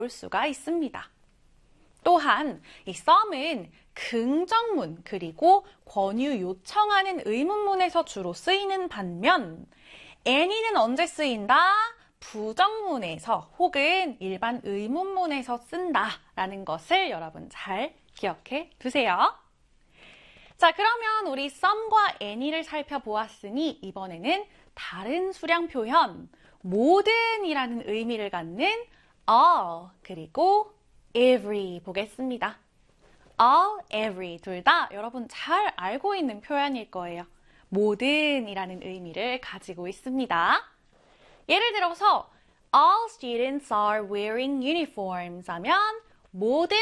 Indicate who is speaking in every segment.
Speaker 1: 볼 수가 있습니다. 또한 이 some은 긍정문 그리고 권유 요청하는 의문문에서 주로 쓰이는 반면 any는 언제 쓰인다? 부정문에서 혹은 일반 의문문에서 쓴다라는 것을 여러분 잘 기억해 두세요. 자, 그러면 우리 some과 any를 살펴보았으니 이번에는 다른 수량 표현 모든이라는 의미를 갖는 all 그리고 every 보겠습니다. all, every 둘 다 여러분 잘 알고 있는 표현일 거예요. 모든이라는 의미를 가지고 있습니다. 예를 들어서 all students are wearing uniforms 하면 모든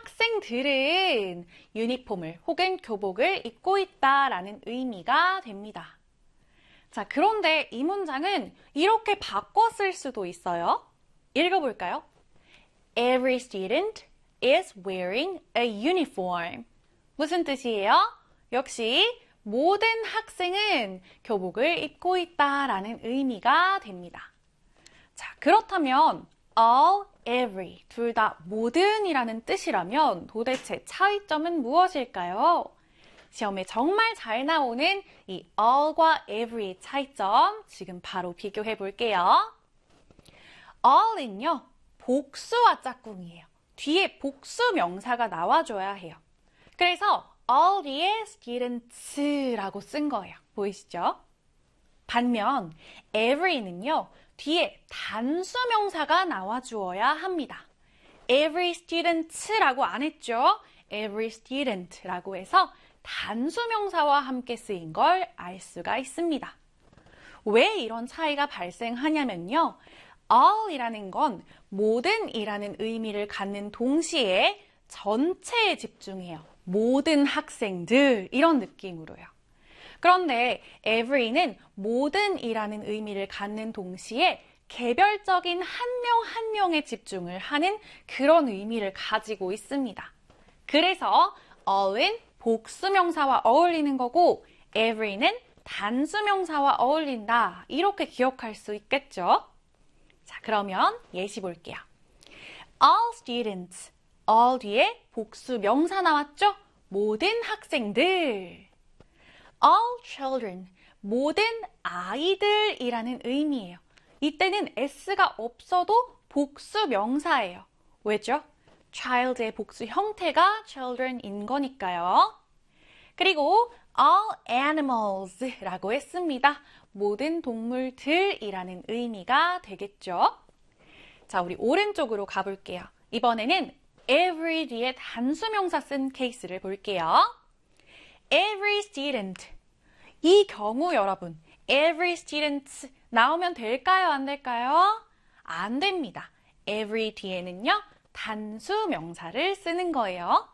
Speaker 1: 학생들은 유니폼을 혹은 교복을 입고 있다라는 의미가 됩니다. 자, 그런데 이 문장은 이렇게 바꿔 쓸 수도 있어요. 읽어볼까요? Every student is wearing a uniform. 무슨 뜻이에요? 역시 모든 학생은 교복을 입고 있다라는 의미가 됩니다. 자, 그렇다면 all, every 둘 다 모든이라는 뜻이라면 도대체 차이점은 무엇일까요? 시험에 정말 잘 나오는 이 all과 every의 차이점 지금 바로 비교해 볼게요. all은요, 복수와 짝꿍이에요. 뒤에 복수 명사가 나와줘야 해요. 그래서 all 뒤에 students라고 쓴 거예요. 보이시죠? 반면 every는요, 뒤에 단수 명사가 나와주어야 합니다. every student라고 안 했죠? every student라고 해서 단수 명사와 함께 쓰인 걸 알 수가 있습니다. 왜 이런 차이가 발생하냐면요. all이라는 건 모든이라는 의미를 갖는 동시에 전체에 집중해요. 모든 학생들 이런 느낌으로요. 그런데 every는 모든이라는 의미를 갖는 동시에 개별적인 한 명 한 명에 집중을 하는 그런 의미를 가지고 있습니다. 그래서 all은 복수명사와 어울리는 거고 every는 단수명사와 어울린다. 이렇게 기억할 수 있겠죠? 자, 그러면 예시 볼게요. All students, all 뒤에 복수명사 나왔죠? 모든 학생들. All children, 모든 아이들이라는 의미예요. 이때는 s가 없어도 복수명사예요. 왜죠? child의 복수 형태가 children인 거니까요. 그리고 all animals라고 했습니다. 모든 동물들이라는 의미가 되겠죠. 자, 우리 오른쪽으로 가볼게요. 이번에는 every 뒤에 단수명사 쓴 케이스를 볼게요. every student. 이 경우 여러분, every student 나오면 될까요? 안 될까요? 안 됩니다. every 뒤에는요, 단수 명사를 쓰는 거예요.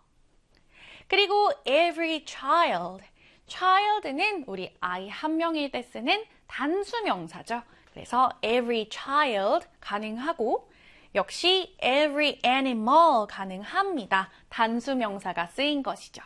Speaker 1: 그리고 every child. child는 우리 아이 한 명일 때 쓰는 단수 명사죠. 그래서 every child 가능하고 역시 every animal 가능합니다. 단수 명사가 쓰인 것이죠.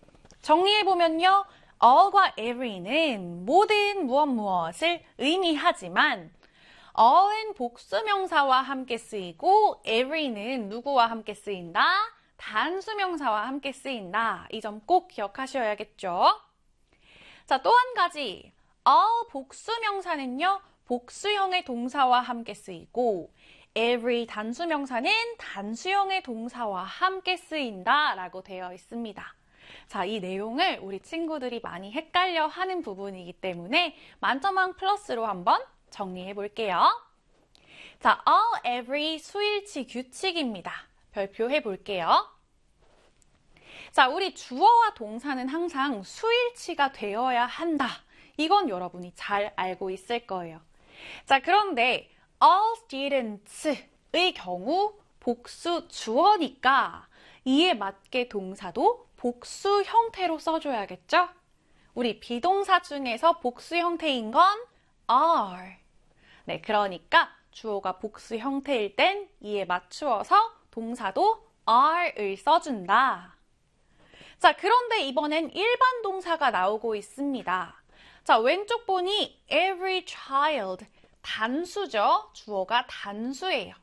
Speaker 1: 정리해보면요. all과 every는 모든 무엇을 의미하지만 all은 복수명사와 함께 쓰이고 every는 누구와 함께 쓰인다? 단수명사와 함께 쓰인다. 이 점 꼭 기억하셔야겠죠? 자, 또 한 가지. all 복수명사는요. 복수형의 동사와 함께 쓰이고 every 단수명사는 단수형의 동사와 함께 쓰인다 라고 되어 있습니다. 자, 이 내용을 우리 친구들이 많이 헷갈려 하는 부분이기 때문에 만점왕 플러스로 한번 정리해 볼게요. 자, all, every 수일치 규칙입니다. 별표해 볼게요. 자, 우리 주어와 동사는 항상 수일치가 되어야 한다. 이건 여러분이 잘 알고 있을 거예요. 자, 그런데 all students의 경우 복수 주어니까 이에 맞게 동사도 복수 형태로 써줘야겠죠? 우리 비동사 중에서 복수 형태인 건 are. 네, 그러니까 주어가 복수 형태일 땐 이에 맞추어서 동사도 are을 써준다. 자, 그런데 이번엔 일반 동사가 나오고 있습니다. 자, 왼쪽 보니 every child, 단수죠? 주어가 단수예요.